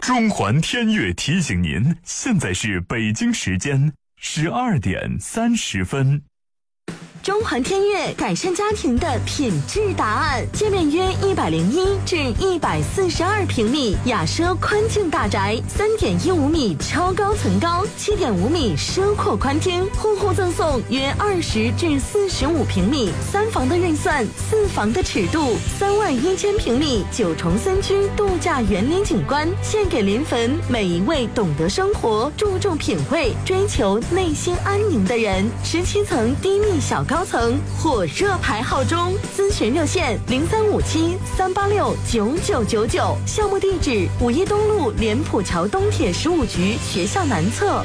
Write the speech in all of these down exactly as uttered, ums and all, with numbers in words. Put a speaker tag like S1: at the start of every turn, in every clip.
S1: 中环天悦提醒您，现在是北京时间十二点三十分。
S2: 中环天悦改善家庭的品质答案，界面约一百零一至一百四十二平米，雅奢宽境大宅，三点一五米超高层高，七点五米奢阔宽厅，户户赠送约二十至四十五平米，三房的预算，四房的尺度，三万一千平米九重森区度假园林景观，献给临汾每一位懂得生活、注重品味、追求内心安宁的人。十七层低密小高层火热排号中，咨询热线零三五七三八六九九九九，项目地址五一东路莲浦桥东铁十五局学校南侧。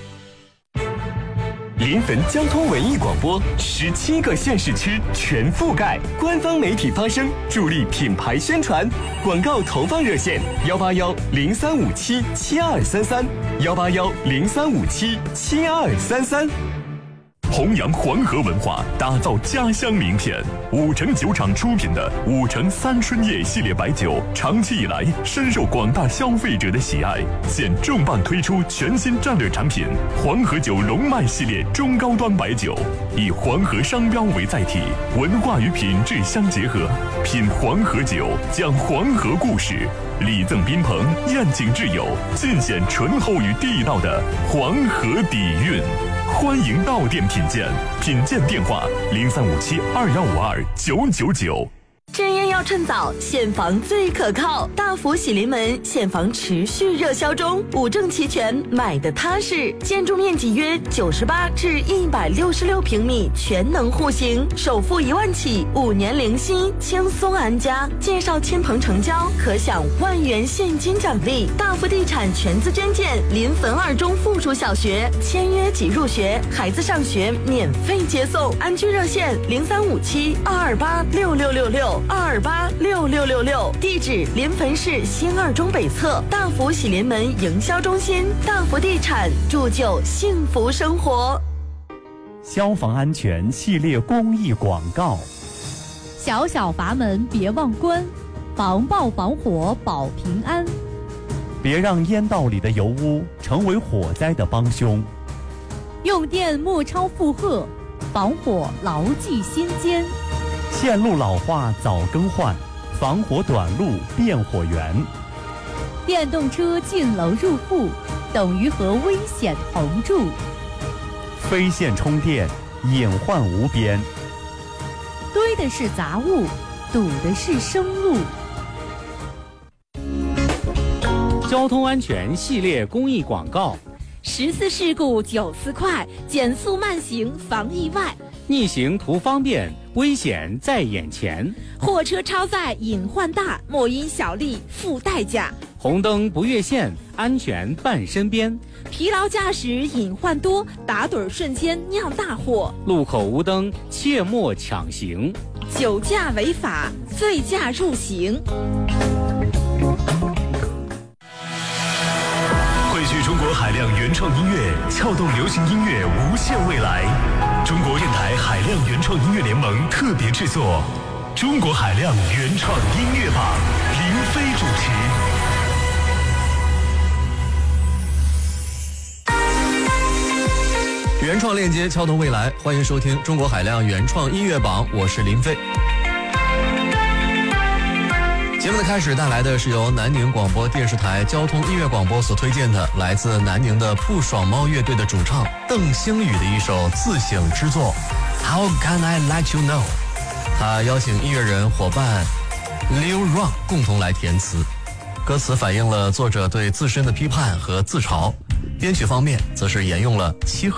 S3: 临汾交通文艺广播，十七个县市区全覆盖，官方媒体发声，助力品牌宣传。广告投放热线：幺八幺零三五七七二三三，幺八幺零三五七七二三三。
S1: 弘扬黄河文化，打造家乡名片。五城酒厂出品的五城三春叶系列白酒，长期以来深受广大消费者的喜爱。现重磅推出全新战略产品黄河酒龙脉系列中高端白酒，以黄河商标为载体，文化与品质相结合。品黄河酒，讲黄河故事，礼赠宾朋，宴请挚友，尽显醇厚与地道的黄河底蕴。欢迎到店品鉴，品鉴电话零三五七二幺五二九九九。
S2: 置业要趁早，现房最可靠。大福喜临门现房持续热销中，五证齐全，买的踏实。建筑面积约九十八至一百六十六平米，全能户型，首付一万起，五年零息，轻松安家。介绍亲朋成交，可享万元现金奖励。大福地产全资捐建临汾二中附属小学，签约即入学，孩子上学免费接送。安居热线零三五七二二八六六六六。二二八六六六六，地址临汾市新二中北侧大福喜临门营销中心。大福地产，铸就幸福生活。
S4: 消防安全系列公益广告：
S5: 小小阀门别忘关，防爆防火保平安。
S4: 别让烟道里的油污成为火灾的帮凶。
S5: 用电莫超负荷，防火牢记心间。
S4: 线路老化早更换，防火短路变火源。
S5: 电动车进楼入户，等于和危险同住。
S4: 非线充电，隐患无边。
S5: 堆的是杂物，堵的是生路。
S6: 交通安全系列公益广告：
S7: 十次事故九次快，减速慢行防意外。
S6: 逆行图方便，危险在眼前。
S7: 货车超载隐患大，莫因小利付代价。
S6: 红灯不越线，安全伴身边。
S7: 疲劳驾驶隐患多，打盹瞬间酿大祸。
S6: 路口无灯，切莫抢行。
S7: 酒驾违法，醉驾入刑。
S1: 汇聚中国海量原创音乐，撬动流行音乐无限未来。中国电台海量原创音乐联盟特别制作《中国海量原创音乐榜》，林飞主
S8: 持。原创链接撬动未来，欢迎收听中国海量原创音乐榜，我是林飞。节目的开始带来的是由南宁广播电视台交通音乐广播所推荐的，来自南宁的不爽猫乐队的主唱邓星宇的一首自省之作 How Can I Let You Know。 他邀请音乐人伙伴 Lil Ron 共同来填词，歌词反映了作者对自身的批判和自嘲，编曲方面则是沿用了七和